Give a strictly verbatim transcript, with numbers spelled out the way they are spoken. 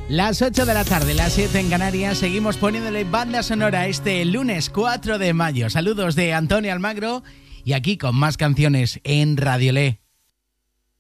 Las ocho de la tarde, las siete en Canarias, seguimos poniéndole banda sonora este lunes cuatro de mayo. Saludos de Antonio Almagro y aquí con más canciones en Radiolé.